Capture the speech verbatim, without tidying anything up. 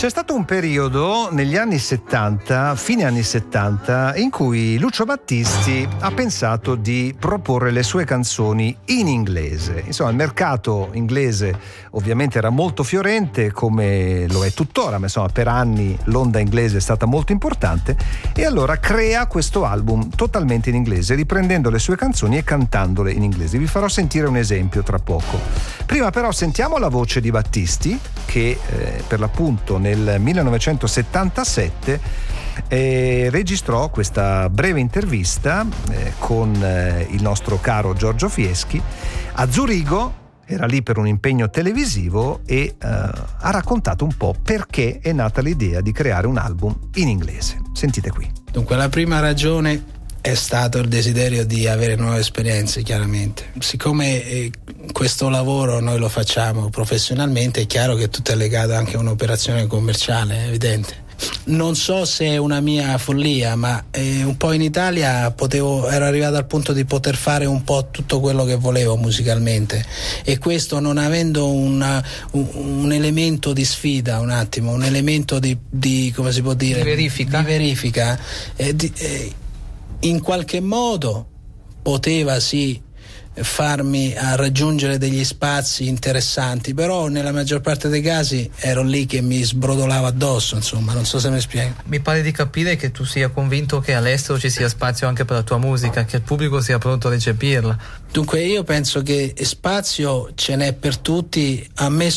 C'è stato un periodo negli anni settanta, fine anni settanta, in cui Lucio Battisti ha pensato di proporre le sue canzoni in inglese. Insomma, il mercato inglese ovviamente era molto fiorente, come lo è tuttora, ma insomma per anni l'onda inglese è stata molto importante, e allora crea questo album totalmente in inglese, riprendendo le sue canzoni e cantandole in inglese. Vi farò sentire un esempio tra poco. Prima però sentiamo la voce di Battisti, che eh, per l'appunto nel millenovecentosettantasette eh, registrò questa breve intervista eh, con eh, il nostro caro Giorgio Fieschi a Zurigo. Era lì per un impegno televisivo e uh, ha raccontato un po' perché è nata l'idea di creare un album in inglese. Sentite qui. Dunque, la prima ragione è stato il desiderio di avere nuove esperienze, chiaramente. Siccome eh, questo lavoro noi lo facciamo professionalmente, è chiaro che tutto è legato anche a un'operazione commerciale, è evidente. Non so se è una mia follia, ma eh, un po' in Italia potevo, ero arrivato al punto di poter fare un po' tutto quello che volevo musicalmente, e questo non avendo una, un, un elemento di sfida, un attimo, un elemento di, di come si può dire? Di verifica. Di verifica eh, di, eh, in qualche modo poteva sì farmi a raggiungere degli spazi interessanti, però nella maggior parte dei casi ero lì che mi sbrodolavo addosso, insomma, non so se mi spiego. Mi pare di capire che tu sia convinto che all'estero ci sia spazio anche per la tua musica, che il pubblico sia pronto a recepirla. Dunque io penso che spazio ce n'è per tutti, a me